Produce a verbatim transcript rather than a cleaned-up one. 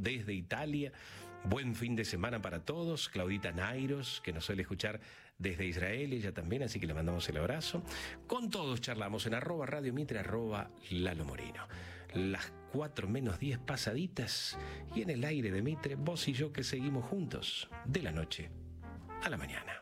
desde Italia. Buen fin de semana para todos. Claudita Nairos, que nos suele escuchar desde Israel, ella también, así que le mandamos el abrazo. Con todos charlamos en arroba Radio Mitre, arroba Lalo Moreno. Las cuatro menos diez pasaditas y en el aire de Mitre, vos y yo que seguimos juntos de la noche a la mañana.